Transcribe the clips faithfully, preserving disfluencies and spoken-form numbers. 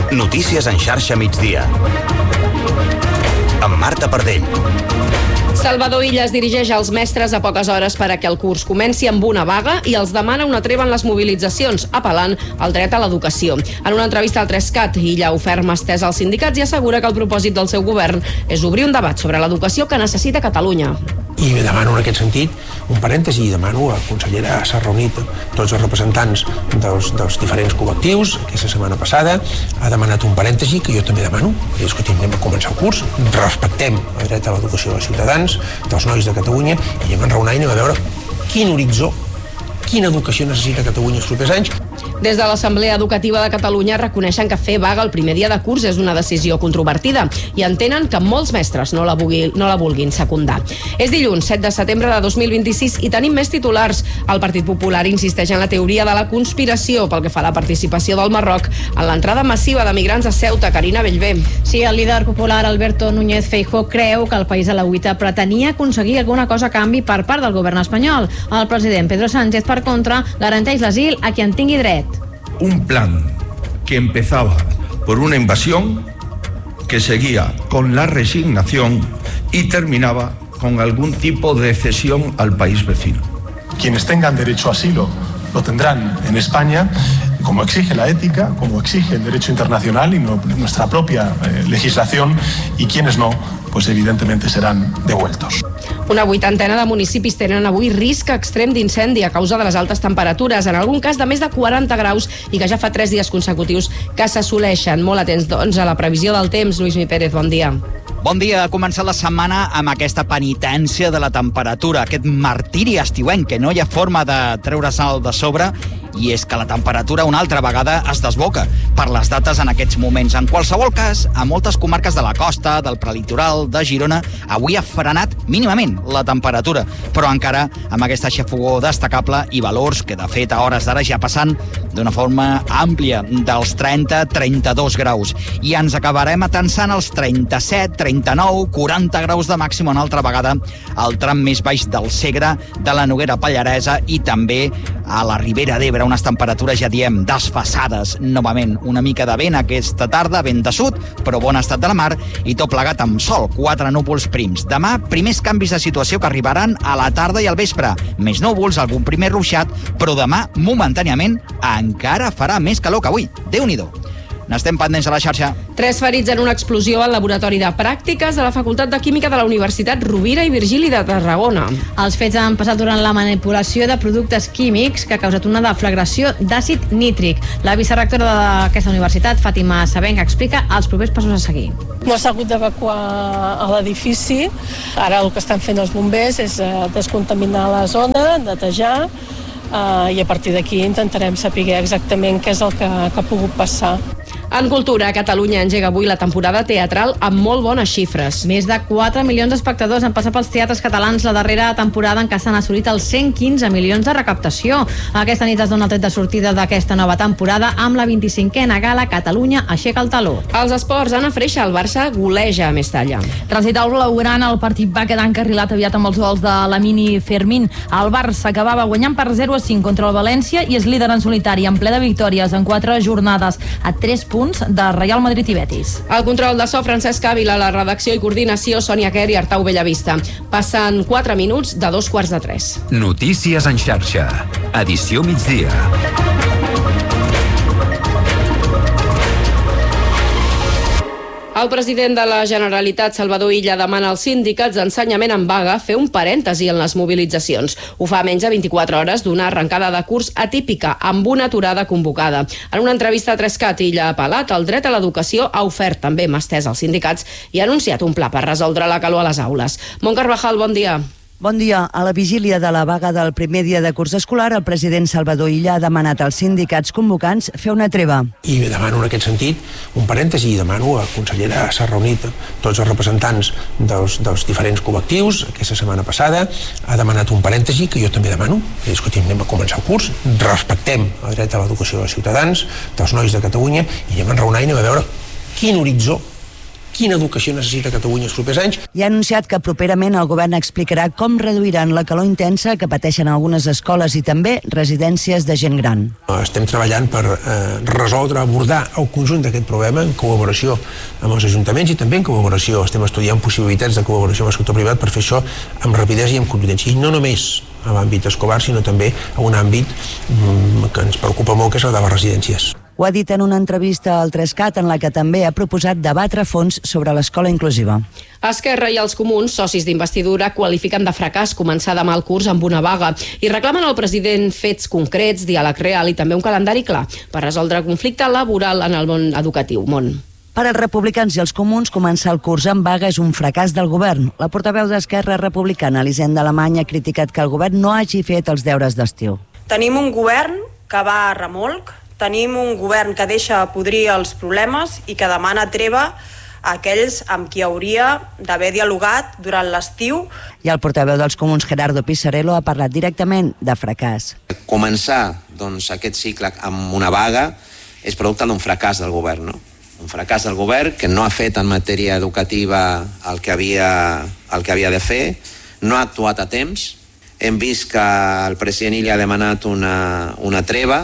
Notícies en xarxa migdia. Amb Marta Pardell. Salvador Illa es dirigeix als mestres a poques hores per a que el curs comenci amb una vaga i els demana una treva en les mobilitzacions, apel·lant al dret a l'educació. En una entrevista al tres cat, Illa ha ofert mà estesa als sindicats i assegura que el propòsit del seu govern és obrir un debat sobre l'educació que necessita Catalunya. I demano en aquest sentit un parèntesi i demano a la consellera s'ha reunit tots els representants dels, dels diferents col·lectius aquesta setmana passada, ha demanat un parèntesi que jo també demano, i escoltim, anem a començar el curs, respectem el dret a l'educació dels ciutadans, dels nois de Catalunya, i anem a enraonar i anem a veure quin horitzó, quina educació necessita Catalunya els propers anys. Des de l'Assemblea Educativa de Catalunya reconeixen que fer vaga el primer dia de curs és una decisió controvertida i entenen que molts mestres no la, vulgui, no la vulguin secundar. És dilluns, set de setembre de dos mil vint-i-sis, i tenim més titulars. El Partit Popular insisteix en la teoria de la conspiració pel que fa a la participació del Marroc en l'entrada massiva de migrants a Ceuta. Carina Bellver. Sí, el líder popular Alberto Núñez Feijóo creu que el país a la UITA pretenia aconseguir alguna cosa a canvi per part del govern espanyol. El president Pedro Sánchez, per contra, garanteix l'asil a qui en tingui dret. Un plan que empezaba por una invasión, que seguía con la resignación y terminaba con algún tipo de cesión al país vecino. Quienes tengan derecho a asilo lo tendrán en España, como exige la ética, como exige el derecho internacional y no, nuestra propia eh, legislación, y quienes no, pues evidentemente serán devueltos. Una vuitantena de municipis tenen avui risc extrem d'incendi a causa de les altes temperatures, en algun cas de més de quaranta graus, i que ja fa tres dies consecutius que s'assoleixen. Molt atents, doncs, a la previsió del temps. Lluís Mi Pérez, bon dia. Bon dia. Ha començat la setmana amb aquesta penitència de la temperatura, aquest martiri estiuenc, que no hi ha forma de treure-se'l de sobre, i és que la temperatura una altra vegada es desboca per les dates en aquests moments. En qualsevol cas, a moltes comarques de la costa, del prelitoral, de Girona, avui ha frenat mínimament la temperatura, però encara amb aquesta xafogor destacable i valors que, de fet, a hores d'ara ja passant d'una forma àmplia dels trenta a trenta-dos graus. I ens acabarem atensant als trenta-set, trenta-nou, quaranta graus de màxim una altra vegada al tram més baix del Segre, de la Noguera Pallaresa i també a la Ribera d'Ebre, unes temperatures, ja diem, desfasades. Novament, una mica de vent aquesta tarda, vent de sud, però bon estat de la mar, i tot plegat amb sol, quatre núvols prims. Demà, primers canvis de situació que arribaran a la tarda i al vespre. Més núvols, algun primer ruixat, però demà, momentàniament, encara farà més calor que avui. Déu-n'hi-do. N'estem pendents a la xarxa. Tres ferits en una explosió al laboratori de pràctiques de la Facultat de Química de la Universitat Rovira i Virgili de Tarragona. Els fets han passat durant la manipulació de productes químics que ha causat una deflagració d'àcid nítric. La vicerectora d'aquesta universitat, Fàtima Sabenc, explica els propers passos a seguir. No s'ha hagut d'evacuar a l'edifici. Ara el que estan fent els bombers és descontaminar la zona, netejar, Uh, i a partir d'aquí intentarem saber exactament què és el que, que ha pogut passar. En cultura, Catalunya engega avui la temporada teatral amb molt bones xifres. Més de quatre milions d'espectadors han passat pels teatres catalans la darrera temporada, en què s'han assolit els cent quinze milions de recaptació. Aquesta nit es dona el tret de sortida d'aquesta nova temporada amb la vint-i-cinquena gala Catalunya aixeca el taló. Els esports, Anna Freixa, el Barça goleja a Mestalla. Recital blaugrana, el partit va quedar encarrilat aviat amb els gols de Lamini Fermín. El Barça acabava guanyant per zero a cinc contra el València i és líder en solitari, en ple de victòries en quatre jornades, a tres punts de Real Madrid i Betis. El control de so, Francesc Ávila, la redacció i coordinació, Sònia Quer i Artau Bellavista. Passen quatre minuts de dos quarts de tres. Notícies en xarxa. Edició migdia. El president de la Generalitat, Salvador Illa, demana als sindicats d'ensenyament en vaga fer un parèntesi en les mobilitzacions. Ho fa menys de vint-i-quatre hores d'una arrencada de curs atípica, amb una aturada convocada. En una entrevista a tres cat, Illa ha apel·lat al dret a l'educació, ha ofert també mà estesa als sindicats i ha anunciat un pla per resoldre la calor a les aules. Mont Carvajal, bon dia. Bon dia. A la vigília de la vaga del primer dia de curs escolar, el president Salvador Illa ha demanat als sindicats convocants fer una treva. I demano en aquest sentit un parèntesi i demano a la consellera s'ha reunit tots els representants dels, dels diferents col·lectius aquesta setmana passada, ha demanat un parèntesi que jo també demano. Escoltim, anem a començar el curs, respectem el dret a l'educació dels ciutadans, dels nois de Catalunya, i anem a enraonar i anem a veure quin horitzó, quina educació necessita Catalunya els propers anys. I ha anunciat que properament el govern explicarà com reduiran la calor intensa que pateixen algunes escoles i també residències de gent gran. Estem treballant per eh, resoldre, abordar el conjunt d'aquest problema en col·laboració amb els ajuntaments i també en col·laboració. Estem estudiant possibilitats de col·laboració amb el sector privat per fer això amb rapidesa i amb contundència. I no només a l'àmbit escolar, sinó també a un àmbit mm, que ens preocupa molt, que és el de les residències. Ho ha dit en una entrevista al tres cat en la que també ha proposat debatre a fons sobre l'escola inclusiva. Esquerra i els comuns, socis d'investidura, qualifiquen de fracàs començar demà el curs amb una vaga i reclamen al president fets concrets, diàleg real i també un calendari clar per resoldre el conflicte laboral en el món educatiu. Món. Per als republicans i els comuns, començar el curs amb vaga és un fracàs del govern. La portaveu d'Esquerra Republicana, Elisenda Alemany, ha criticat que el govern no hagi fet els deures d'estiu. Tenim un govern que va a remolc, tenim un govern que deixa podrir els problemes i que demana treva a aquells amb qui hauria d'haver dialogat durant l'estiu. I el portaveu dels comuns, Gerardo Pisarello, ha parlat directament de fracàs. Començar doncs, aquest cicle amb una vaga és producte d'un fracàs del govern, no? Un fracàs del govern que no ha fet en matèria educativa el que havia, el que havia de fer, no ha actuat a temps. Hem vist que el president Illa ha demanat una, una treva,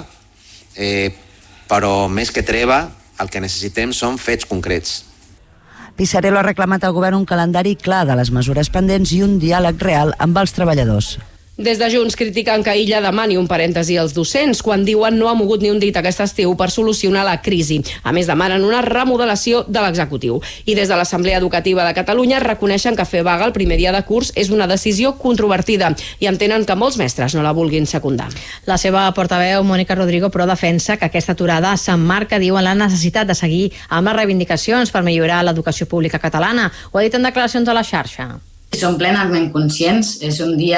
eh, però més que treva, el que necessitem són fets concrets. Pisarello ha reclamat al govern un calendari clar de les mesures pendents i un diàleg real amb els treballadors. Des de Junts critiquen que Illa demani un parèntesi als docents quan diuen no ha mogut ni un dit aquest estiu per solucionar la crisi. A més, demanen una remodelació de l'executiu. I des de l'Assemblea Educativa de Catalunya reconeixen que fer vaga el primer dia de curs és una decisió controvertida i entenen que molts mestres no la vulguin secundar. La seva portaveu, Mònica Rodrigo, però defensa que aquesta aturada s'emmarca, diu, en la necessitat de seguir amb les reivindicacions per millorar l'educació pública catalana. Ho ha dit en declaracions a la xarxa. Som plenament conscients, és un dia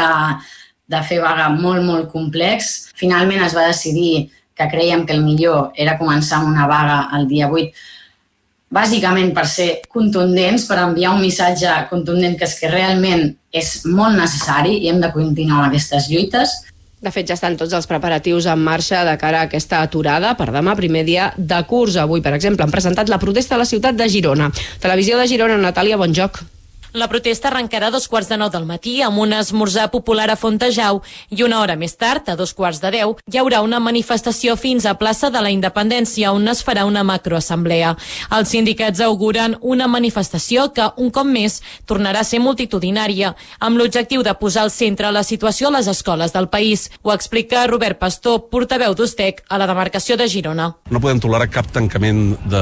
de fer vaga molt, molt complex. Finalment es va decidir que creiem que el millor era començar amb una vaga el dia vuit, bàsicament per ser contundents, per enviar un missatge contundent que és que realment és molt necessari i hem de continuar amb aquestes lluites. De fet, ja estan tots els preparatius en marxa de cara a aquesta aturada per demà, primer dia de curs. Avui, per exemple, han presentat la protesta a la ciutat de Girona. Televisió de Girona, Natàlia Bonjoc. La protesta arrencarà a dos quarts de nou del matí amb un esmorzar popular a Fontejau i una hora més tard, a dos quarts de deu, hi haurà una manifestació fins a plaça de la Independència on es farà una macroassemblea. Els sindicats auguren una manifestació que, un cop més, tornarà a ser multitudinària, amb l'objectiu de posar al centre la situació a les escoles del país. Ho explica Robert Pastor, portaveu d'Ustec a la demarcació de Girona. No podem tolerar cap tancament de,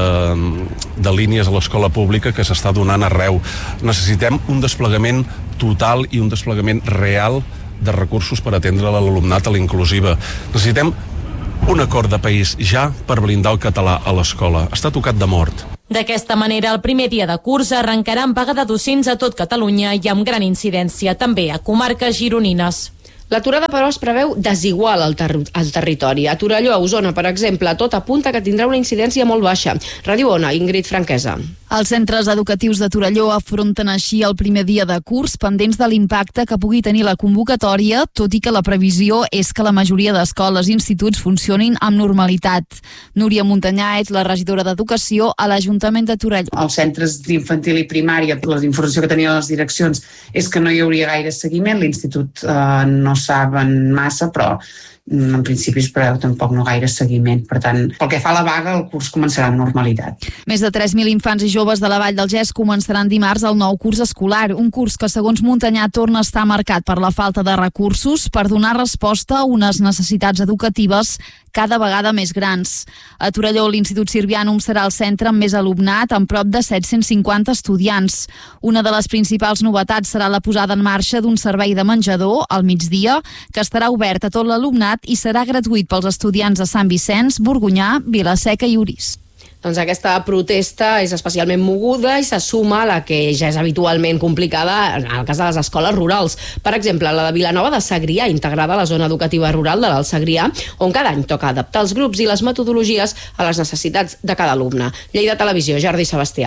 de línies a l'escola pública que s'està donant arreu. Necessitem un desplegament total i un desplegament real de recursos per atendre l'alumnat a la inclusiva. Necessitem un acord de país ja per blindar el català a l'escola. Està tocat de mort. D'aquesta manera, el primer dia de curs arrencarà amb vaga de docents a tot Catalunya i amb gran incidència també a comarques gironines. L'aturada, però, es preveu desigual al, ter al territori. A Torelló, a Osona, per exemple, tot apunta que tindrà una incidència molt baixa. Ràdio Ona, Ingrid Franquesa. Els centres educatius de Torelló afronten així el primer dia de curs pendents de l'impacte que pugui tenir la convocatòria, tot i que la previsió és que la majoria d'escoles i instituts funcionin amb normalitat. Núria Montanyà és la regidora d'Educació a l'Ajuntament de Torelló. Els centres d'infantil i primària, la informació que tenien les direccions és que no hi hauria gaire seguiment, l'institut eh, no saben massa, però en principi es preveu tampoc no gaire seguiment. Per tant, pel que fa a la vaga, el curs començarà amb normalitat. Més de tres mil infants i joves de la Vall del Gès començaran dimarts el nou curs escolar, un curs que, segons Montanyà, torna a estar marcat per la falta de recursos per donar resposta a unes necessitats educatives cada vegada més grans. A Torelló, l'Institut Sirvianum serà el centre amb més alumnat, amb prop de set-cents cinquanta estudiants. Una de les principals novetats serà la posada en marxa d'un servei de menjador al migdia, que estarà obert a tot l'alumnat i serà gratuït pels estudiants de Sant Vicenç, Borgonyà, Vilaseca i Orís. Doncs aquesta protesta és especialment moguda i se suma a la que ja és habitualment complicada en el cas de les escoles rurals. Per exemple, la de Vilanova de Segrià, integrada a la zona educativa rural de l'Alt Segrià, on cada any toca adaptar els grups i les metodologies a les necessitats de cada alumne. Lleida Televisió, Jordi Sebastià.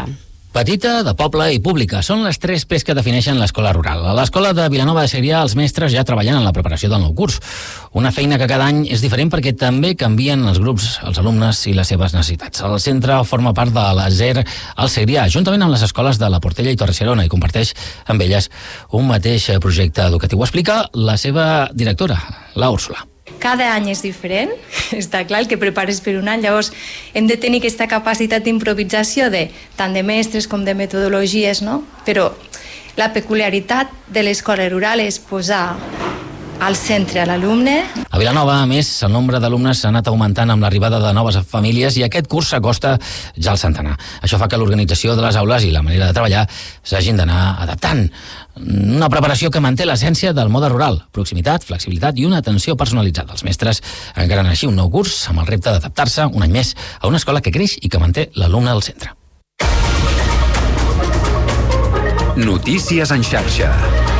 Petita, de poble i pública són les tres P's que defineixen l'escola rural. A l'escola de Vilanova de Segrià els mestres ja treballen en la preparació del nou curs. Una feina que cada any és diferent perquè també canvien els grups, els alumnes i les seves necessitats. El centre forma part de l'A S E R al Segrià, juntament amb les escoles de la Portella i Torre-serona, i comparteix amb elles un mateix projecte educatiu. Ho explica la seva directora, la Úrsula. Cada any és diferent, està clar, el que prepares per un any, llavors hem de tenir aquesta capacitat d'improvisació de tant de mestres com de metodologies, no? Però la peculiaritat de l'escola rural és posar al centre a l'alumne. A Vilanova, a més, el nombre d'alumnes s'ha anat augmentant amb l'arribada de noves famílies i aquest curs s'acosta ja al centenar. Això fa que l'organització de les aules i la manera de treballar s'hagin d'anar adaptant. Una preparació que manté l'essència del mode rural, proximitat, flexibilitat i una atenció personalitzada. Els mestres encaren així un nou curs amb el repte d'adaptar-se un any més a una escola que creix i que manté l'alumne al centre. Notícies en xarxa.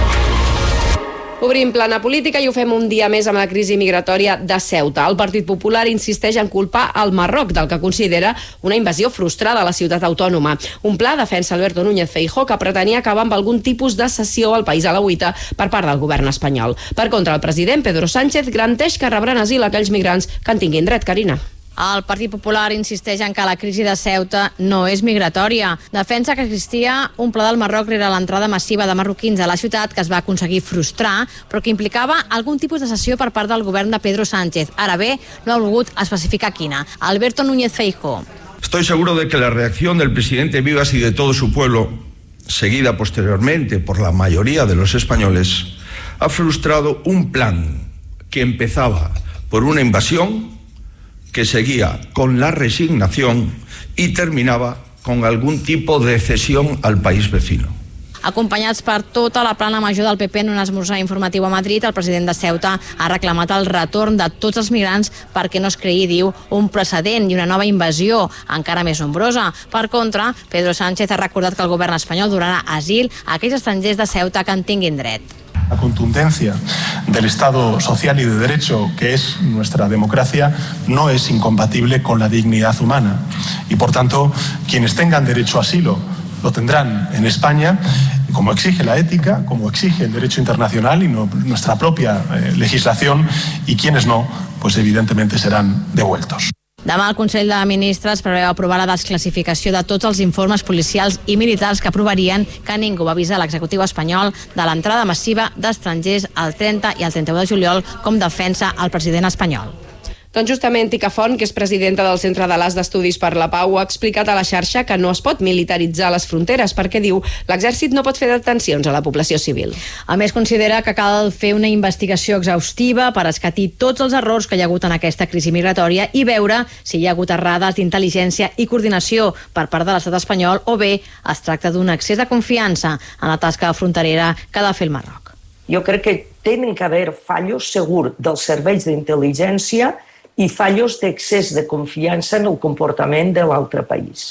Obrim plana política i ho fem un dia més amb la crisi migratòria de Ceuta. El Partit Popular insisteix en culpar el Marroc del que considera una invasió frustrada a la ciutat autònoma. Un pla defensa Alberto Núñez Feijóo que pretenia acabar amb algun tipus de cessió al país a la UITA per part del govern espanyol. Per contra, el president Pedro Sánchez garanteix que rebran asil aquells migrants que en tinguin dret, Carina. El Partit Popular insisteix en que la crisi de Ceuta no és migratòria. Defensa que existia un pla del Marroc rere l'entrada massiva de marroquins a la ciutat que es va aconseguir frustrar, però que implicava algun tipus de cessió per part del govern de Pedro Sánchez. Ara bé, no ha volgut especificar quina. Alberto Núñez Feijóo. Estoy seguro de que la reacción del presidente Vivas y de todo su pueblo, seguida posteriormente por la mayoría de los españoles, ha frustrado un plan que empezaba por una invasión, que seguía con la resignación y terminaba con algún tipo de cesión al país vecino. Acompanyats per tota la plana major del P P en un esmorzar informatiu a Madrid, el president de Ceuta ha reclamat el retorn de tots els migrants perquè no es creï, diu, un precedent i una nova invasió encara més nombrosa. Per contra, Pedro Sánchez ha recordat que el govern espanyol donarà asil a aquells estrangers de Ceuta que en tinguin dret. La contundencia del Estado social y de derecho que es nuestra democracia no es incompatible con la dignidad humana y por tanto quienes tengan derecho a asilo lo tendrán en España como exige la ética, como exige el derecho internacional y no, nuestra propia eh, legislación y quienes no, pues evidentemente serán devueltos. Demà el Consell de Ministres preveu aprovar la desclassificació de tots els informes policials i militars que provarien que ningú va avisar l'executiu espanyol de l'entrada massiva d'estrangers el trenta i el trenta-u de juliol, com defensa el president espanyol. Doncs justament Tica Font, que és presidenta del Centre de l'As d'Estudis per la Pau, ha explicat a la xarxa que no es pot militaritzar les fronteres perquè, diu, l'exèrcit no pot fer detencions a la població civil. A més, considera que cal fer una investigació exhaustiva per escatir tots els errors que hi ha hagut en aquesta crisi migratòria i veure si hi ha hagut errades d'intel·ligència i coordinació per part de l'estat espanyol o bé es tracta d'un excés de confiança en la tasca fronterera que ha de fer el Marroc. Jo crec que tenen que haver fallos segur dels serveis d'intel·ligència i fallos d'excés de confiança en el comportament de l'altre país.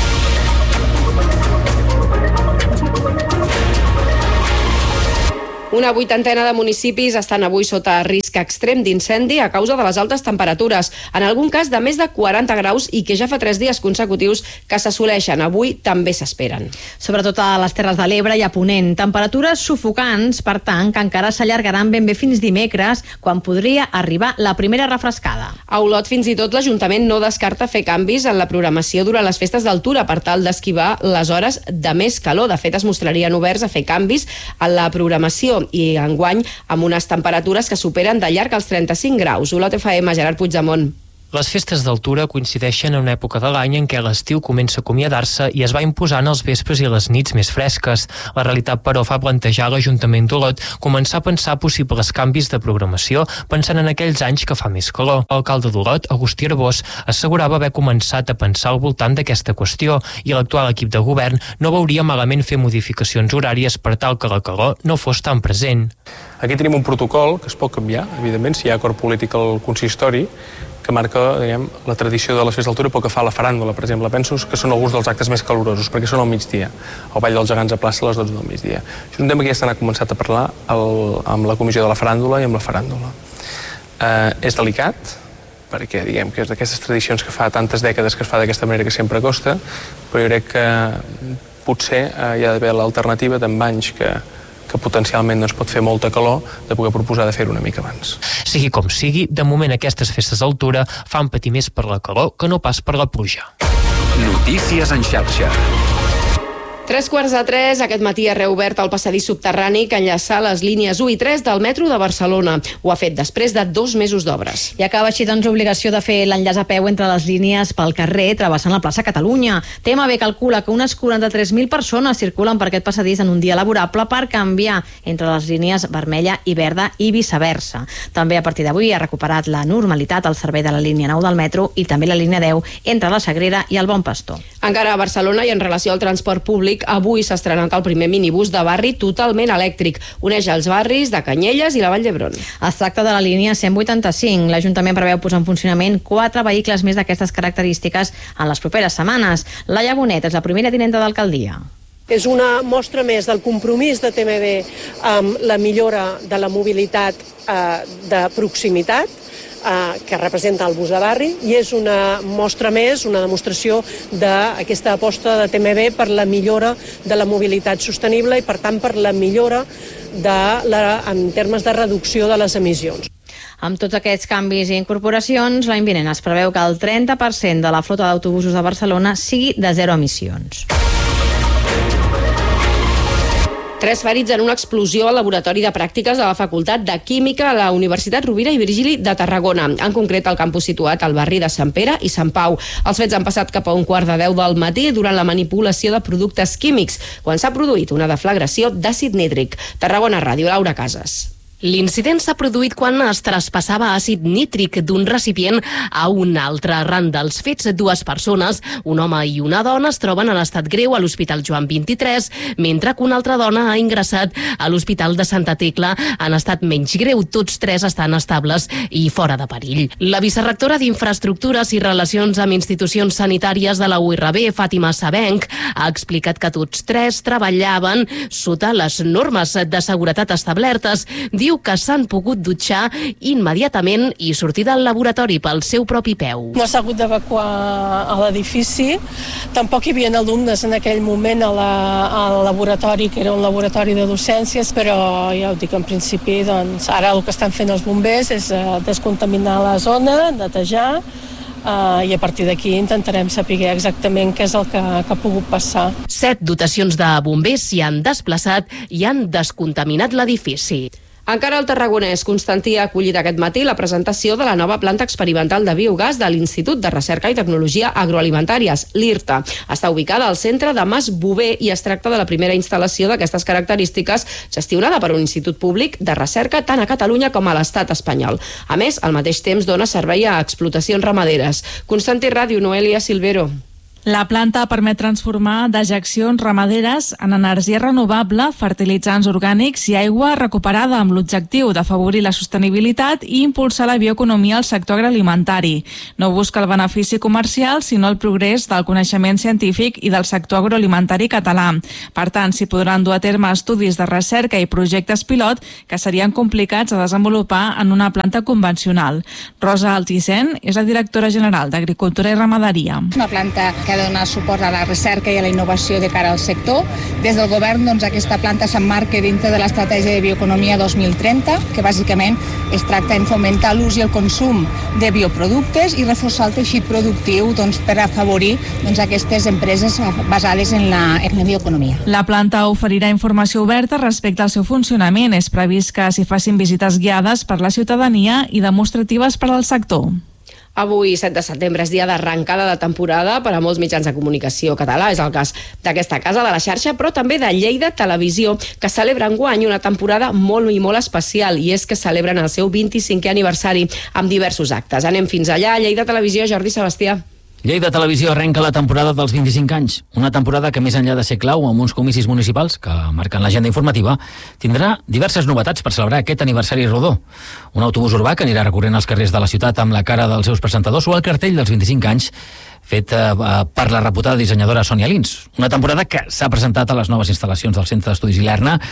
Una vuitantena de municipis estan avui sota risc extrem d'incendi a causa de les altes temperatures, en algun cas de més de quaranta graus i que ja fa tres dies consecutius que s'assoleixen. Avui també s'esperen. Sobretot a les Terres de l'Ebre i a Ponent. Temperatures sufocants, per tant, que encara s'allargaran ben bé fins dimecres, quan podria arribar la primera refrescada. A Olot, fins i tot, l'Ajuntament no descarta fer canvis en la programació durant les festes d'altura per tal d'esquivar les hores de més calor. De fet, es mostrarien oberts a fer canvis en la programació i enguany amb unes temperatures que superen de llarg els trenta-cinc graus. Olot F M, Gerard Puigdemont. Les festes d'altura coincideixen en una època de l'any en què l'estiu comença a acomiadar-se i es va imposant els vespres i les nits més fresques. La realitat, però, fa plantejar a l'Ajuntament d'Olot començar a pensar possibles canvis de programació pensant en aquells anys que fa més calor. L'alcalde d'Olot, Agustí Arbós, assegurava haver començat a pensar al voltant d'aquesta qüestió i l'actual equip de govern no veuria malament fer modificacions horàries per tal que la calor no fos tan present. Aquí tenim un protocol que es pot canviar, evidentment, si hi ha acord polític al consistori, que marca, diguem, la tradició de les festes d'altura pel que fa a la faràndula, per exemple. Penso que són alguns dels actes més calorosos, perquè són al migdia. El Ball dels Gegants a plaça a les dotze del migdia. Això és un tema que ja s'ha començat a parlar el, amb la comissió de la faràndula i amb la faràndula. Eh, és delicat, perquè diguem que és d'aquestes tradicions que fa tantes dècades que es fa d'aquesta manera que sempre costa, però jo crec que potser eh, hi ha d'haver l'alternativa d'en banys que, que potencialment doncs, pot fer molta calor, de poder proposar de fer-ho una mica abans. Sigui com sigui, de moment aquestes festes d'altura fan patir més per la calor que no pas per la pluja. Notícies en xarxa. Tres quarts de tres, aquest matí ha reobert el passadís subterrani que enllaça les línies u i tres del metro de Barcelona. Ho ha fet després de dos mesos d'obres. I acaba així doncs l'obligació de fer l'enllaç a peu entre les línies pel carrer travessant la plaça Catalunya. T M B calcula que unes quaranta-tres mil persones circulen per aquest passadís en un dia laborable per canviar entre les línies vermella i verda i viceversa. També a partir d'avui ha recuperat la normalitat al servei de la línia nou del metro i també la línia deu entre la Sagrera i el Bon Pastor. Encara a Barcelona i en relació al transport públic, avui s'ha estrenat el primer minibús de barri totalment elèctric. Uneix els barris de Canyelles i la Vall d'Hebron. Es tracta de la línia cent vuitanta-cinc. L'Ajuntament preveu posar en funcionament quatre vehicles més d'aquestes característiques en les properes setmanes. Laia Bonet és la primera tinenta d'alcaldia. És una mostra més del compromís de T M B amb la millora de la mobilitat eh, de proximitat, que representa el bus de barri, i és una mostra més, una demostració d'aquesta aposta de T M B per la millora de la mobilitat sostenible i, per tant, per la millora de la, en termes de reducció de les emissions. Amb tots aquests canvis i incorporacions, l'any vinent es preveu que el trenta per cent de la flota d'autobusos de Barcelona sigui de zero emissions. Tres ferits en una explosió al laboratori de pràctiques de la Facultat de Química a la Universitat Rovira i Virgili de Tarragona, en concret al campus situat al barri de Sant Pere i Sant Pau. Els fets han passat cap a un quart de deu del matí durant la manipulació de productes químics, quan s'ha produït una deflagració d'àcid nítric. Tarragona Ràdio, Laura Casas. L'incident s'ha produït quan es traspassava àcid nítric d'un recipient a un altre. Arran dels fets, dues persones, un home i una dona, es troben en estat greu a l'Hospital Joan vint-i-tres, mentre que una altra dona ha ingressat a l'Hospital de Santa Tecla en estat menys greu. Tots tres estan estables i fora de perill. La vicerectora d'Infraestructures i Relacions amb Institucions Sanitàries de la U R B, Fàtima Sabenc, ha explicat que tots tres treballaven sota les normes de seguretat establertes. Diu que s'han pogut dutxar immediatament i sortir del laboratori pel seu propi peu. No s'ha hagut d'evacuar a l'edifici, tampoc hi havia alumnes en aquell moment a la, al laboratori, que era un laboratori de docències, però ja ho dic, en principi, doncs, ara el que estan fent els bombers és uh, descontaminar la zona, netejar, Uh, i a partir d'aquí intentarem saber exactament què és el que, que ha pogut passar. Set dotacions de bombers s'hi han desplaçat i han descontaminat l'edifici. Encara el tarragonès, Constantí ha acollit aquest matí la presentació de la nova planta experimental de biogàs de l'Institut de Recerca i Tecnologia Agroalimentàries, l'IRTA. Està ubicada al centre de Mas Bover i es tracta de la primera instal·lació d'aquestes característiques gestionada per un institut públic de recerca tant a Catalunya com a l'estat espanyol. A més, al mateix temps dona servei a explotacions ramaderes. Constantí Ràdio, Noelia Silvero. La planta permet transformar dejeccions ramaderes en energia renovable, fertilitzants orgànics i aigua recuperada amb l'objectiu d'afavorir la sostenibilitat i impulsar la bioeconomia al sector agroalimentari. No busca el benefici comercial, sinó el progrés del coneixement científic i del sector agroalimentari català. Per tant, s'hi podran dur a terme estudis de recerca i projectes pilot que serien complicats de desenvolupar en una planta convencional. Rosa Altisent és la directora general d'Agricultura i Ramaderia. Una planta que ha de donar suport a la recerca i a la innovació de cara al sector. Des del govern, doncs, aquesta planta s'emmarca dintre de l'estratègia de bioeconomia dos mil trenta, que bàsicament es tracta en fomentar l'ús i el consum de bioproductes i reforçar el teixit productiu, doncs, per afavorir, doncs, aquestes empreses basades en la, en la bioeconomia. La planta oferirà informació oberta respecte al seu funcionament. És previst que s'hi facin visites guiades per la ciutadania i demostratives per al sector. Avui, set de setembre, és dia d'arrencada de temporada per a molts mitjans de comunicació català. És el cas d'aquesta casa de la xarxa, però també de Lleida Televisió, que celebra enguany una temporada molt i molt especial, i és que celebren el seu vint-i-cinquè aniversari amb diversos actes. Anem fins allà. Lleida Televisió, Jordi Sebastià. Lleida Televisió arrenca la temporada dels vint-i-cinc anys, una temporada que més enllà de ser clau amb uns comicis municipals que marquen l'agenda informativa, tindrà diverses novetats per celebrar aquest aniversari rodó. Un autobús urbà que anirà recorrent els carrers de la ciutat amb la cara dels seus presentadors o el cartell dels vint-i-cinc anys fet eh, per la reputada dissenyadora Sònia Lins. Una temporada que s'ha presentat a les noves instal·lacions del Centre d'Estudis Ilerna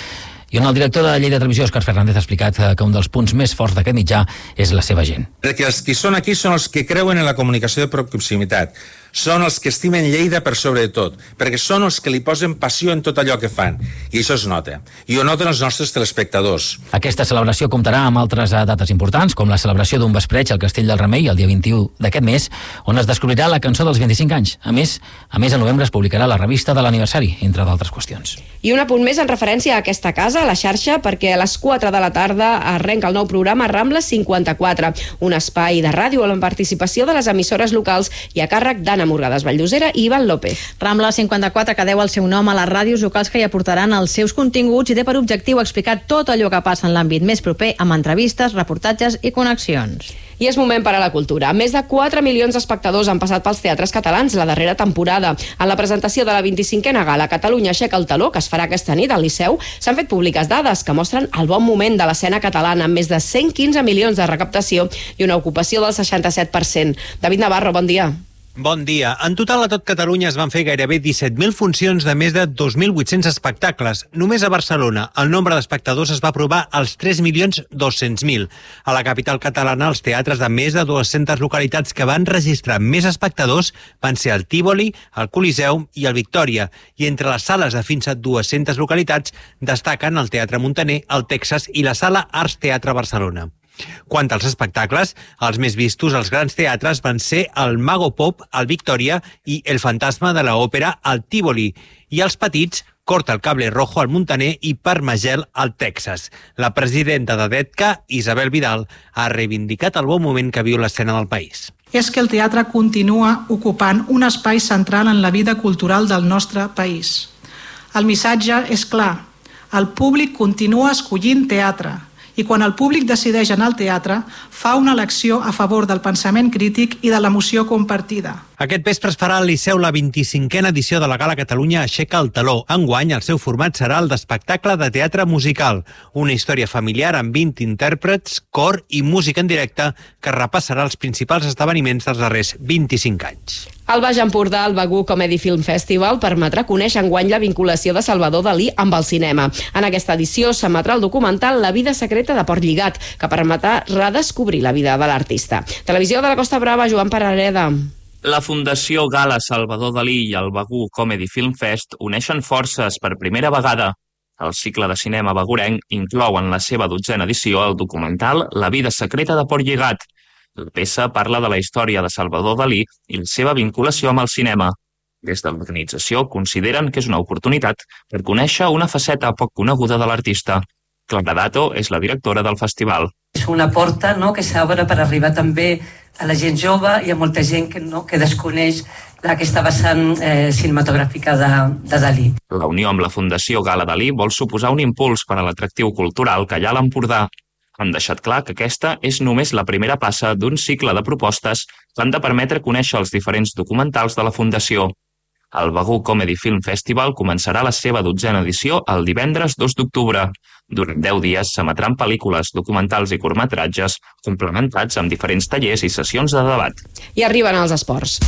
I on el director de Lleida Televisió, Òscar Fernández, ha explicat que un dels punts més forts d'aquest mitjà és la seva gent. Perquè els que són aquí són els que creuen en la comunicació de proximitat, són els que estimen Lleida per sobre de tot, perquè són els que li posen passió en tot allò que fan, i això es nota, i ho noten els nostres telespectadors. Aquesta celebració comptarà amb altres dates importants, com la celebració d'un vespreig al Castell del Remei el dia vint-i-u d'aquest mes, on es descobrirà la cançó dels vint-i-cinc anys. A més, a més, a novembre es publicarà la revista de l'aniversari, entre d'altres qüestions. I un apunt més en referència a aquesta casa, a la xarxa, perquè a les quatre de la tarda arrenca el nou programa Rambla cinquanta-quatre, un espai de ràdio amb participació de les emissores locals i a càrrec d'Anna Morgades Valldosera i Ivan López. Rambla cinquanta-quatre, que deu el seu nom a les ràdios locals que hi aportaran els seus continguts i té per objectiu explicar tot allò que passa en l'àmbit més proper amb entrevistes, reportatges i connexions. I és moment per a la cultura. Més de quatre milions d'espectadors han passat pels teatres catalans la darrera temporada. En la presentació de la vint-i-cinquena gala Catalunya aixeca el taló, que es farà aquesta nit al Liceu, s'han fet públiques dades que mostren el bon moment de l'escena catalana, amb més de cent quinze milions de recaptació i una ocupació del seixanta-set per cent. David Navarro, bon dia. Bon dia. En total a tot Catalunya es van fer gairebé disset mil funcions de més de dos mil vuit-cents espectacles. Només a Barcelona el nombre d'espectadors es va aprovar als tres milions dos-cents mil. A la capital catalana els teatres de més de dues-centes localitats que van registrar més espectadors van ser el Tívoli, el Coliseum i el Victòria. I entre les sales de fins a dues-centes localitats destaquen el Teatre Muntaner, el Texas i la Sala Arts Teatre Barcelona. Quant als espectacles, els més vistos als grans teatres van ser el Mago Pop, al Victòria, i El Fantasma de l'Òpera, al Tívoli. I els petits, Corta el Cable Rojo, al Muntaner, i Parmagel, al Texas. La presidenta de D E T C A, Isabel Vidal, ha reivindicat el bon moment que viu l'escena del país. És que el teatre continua ocupant un espai central en la vida cultural del nostre país. El missatge és clar. El públic continua escollint teatre. I quan el públic decideix anar al teatre, fa una elecció a favor del pensament crític i de l'emoció compartida. Aquest vespre es farà al Liceu la vint-i-cinquena edició de la Gala Catalunya Aixeca el Taló. Enguany, el seu format serà el d'espectacle de teatre musical, una història familiar amb vint intèrprets, cor i música en directe que repassarà els principals esdeveniments dels darrers vint-i-cinc anys. Al Baix Empordà, el Begur Comedy Film Festival permetrà conèixer enguany la vinculació de Salvador Dalí amb el cinema. En aquesta edició s'emetrà el documental La vida secreta de Port Lligat, que permetrà redescobrir la vida de l'artista. Televisió de la Costa Brava, Joan Parareda. La Fundació Gala Salvador Dalí i el Begur Comedy Film Fest uneixen forces per primera vegada. El cicle de cinema begurenc inclou en la seva dotzena edició el documental La vida secreta de Port Lligat. La peça parla de la història de Salvador Dalí i la seva vinculació amb el cinema. Des de l'organització consideren que és una oportunitat per conèixer una faceta poc coneguda de l'artista. Clara Dato és la directora del festival. És una porta, no?, que s'obre per arribar també a la gent jove i a molta gent que, no?, que desconeix aquesta vessant eh, cinematogràfica de, de Dalí. La unió amb la Fundació Gala Dalí vol suposar un impuls per a l'atractiu cultural que hi ha a l'Empordà. Han deixat clar que aquesta és només la primera passa d'un cicle de propostes que han de permetre conèixer els diferents documentals de la Fundació. El Begur Comedy Film Festival començarà la seva dotzena edició el divendres dos d'octubre. Durant deu dies s'emetran pel·lícules, documentals i curtmetratges complementats amb diferents tallers i sessions de debat. I arriben els esports.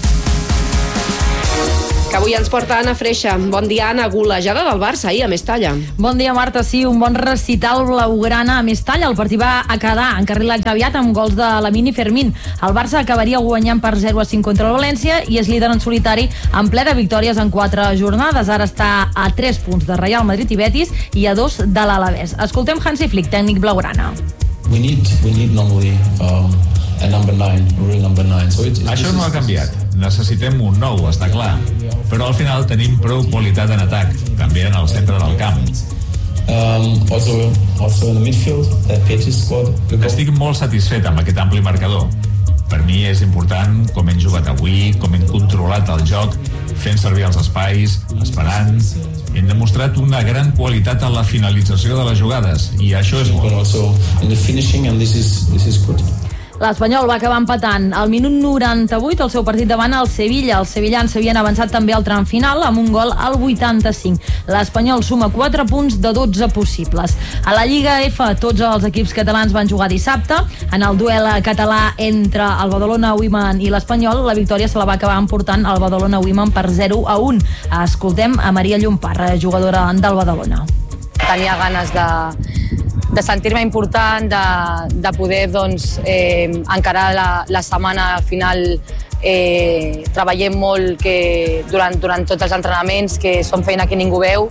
Que avui ens porta Anna Freixa. Bon dia, Anna. Golejada del Barça ahir a Mestalla. Bon dia, Marta. Sí, un bon recital blaugrana a Mestalla. El partit va a quedar encarrilat aviat amb gols de Lamine i Fermín. El Barça acabaria guanyant per zero a cinc contra el València i és líder en solitari en ple de victòries en quatre jornades. Ara està a tres punts de Real Madrid i Betis i a dos de l'Alavés. Escoltem Hansi Flick, tècnic blaugrana. We need, we need normally, um... a number nine, real number nine. So it, it, Això no ha canviat. Necessitem un nou, està clar. Però al final tenim prou qualitat en atac, també en el centre del camp. Um, also, also in the midfield, the Betis squad. Estic molt satisfet amb aquest ampli marcador. Per mi és important com hem jugat avui, com hem controlat el joc, fent servir els espais, esperant. Hem demostrat una gran qualitat en la finalització de les jugades, i això és bo. Also in the finishing, and this is, this is good. L'Espanyol va acabar empatant al minut noranta-vuit el seu partit davant el Sevilla. Els sevillans s'havien avançat també al tram final amb un gol al vuitanta-cinc. L'Espanyol suma quatre punts de dotze possibles. A la Lliga F, tots els equips catalans van jugar dissabte. En el duel català entre el Badalona Women i l'Espanyol, la victòria se la va acabar emportant el Badalona Women per zero a un. Escoltem a Maria Llompar, jugadora del Badalona. tenia ganes de, de sentir-me important, de, de poder doncs, eh, encarar la, la setmana final. Eh, treballem molt que durant, durant tots els entrenaments, que són feina que ningú veu.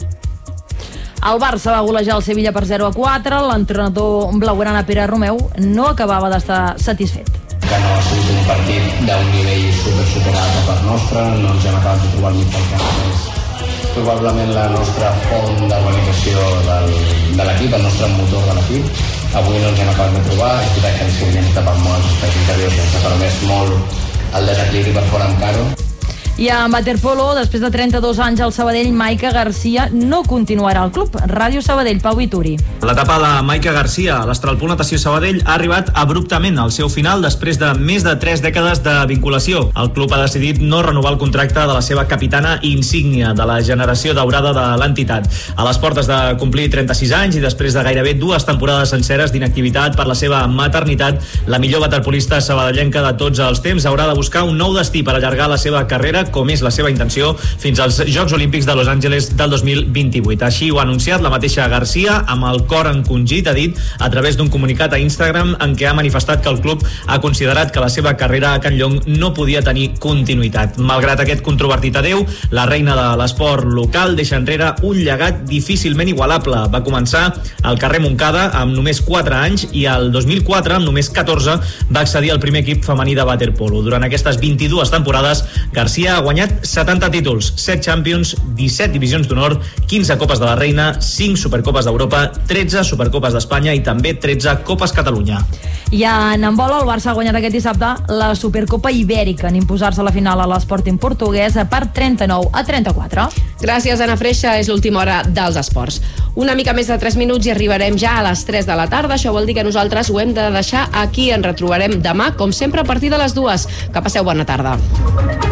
El Barça va golejar el Sevilla per zero a quatre. L'entrenador blaugrana Pere Romeu no acabava d'estar satisfet. Que no ha sigut un partit d'un nivell super superat per part nostra, no ens hem acabat de trobar el mig del camp. És probablement la nostra font d'organització del, de l'equip, el nostre motor de l'equip. Avui no ens hem acabat de trobar, és veritat que ens hem tapat molt els espais interiors, ens ha permès molt el desequilibri per fora amb Caro. I en waterpolo, després de trenta-dos anys al Sabadell, Maica Garcia no continuarà al club. Ràdio Sabadell, Pau Vituri. L'etapa de Maica Garcia a l'Astralpol Natació Sabadell ha arribat abruptament al seu final després de més de tres dècades de vinculació. El club ha decidit no renovar el contracte de la seva capitana insígnia de la generació daurada de l'entitat. A les portes de complir trenta-sis anys i després de gairebé dues temporades senceres d'inactivitat per la seva maternitat, la millor waterpolista sabadellenca de tots els temps haurà de buscar un nou destí per allargar la seva carrera, com és la seva intenció, fins als Jocs Olímpics de Los Angeles del dos mil vint-i-vuit. Així ho ha anunciat la mateixa Garcia, amb el cor encongit, ha dit, a través d'un comunicat a Instagram en què ha manifestat que el club ha considerat que la seva carrera a Can Llong no podia tenir continuïtat. Malgrat aquest controvertit adeu, la reina de l'esport local deixa enrere un llegat difícilment igualable. Va començar al carrer Montcada amb només quatre anys i al dos mil quatre, amb només catorze, va accedir al primer equip femení de waterpolo. Durant aquestes vint-i-dues temporades, Garcia ha guanyat setanta títols, set Champions, disset divisions d'honor, quinze Copes de la Reina, cinc Supercopes d'Europa, tretze Supercopes d'Espanya i també tretze Copes Catalunya. I en handbol, el Barça ha guanyat aquest dissabte la Supercopa Ibèrica en imposar-se a la final a l'Sporting portuguès per trenta-nou a trenta-quatre. Gràcies, Anna Freixa. És l'última hora dels esports. Una mica més de tres minuts i arribarem ja a les tres de la tarda. Això vol dir que nosaltres ho hem de deixar aquí. Ens retrobarem demà, com sempre, a partir de les dues. Que passeu bona tarda.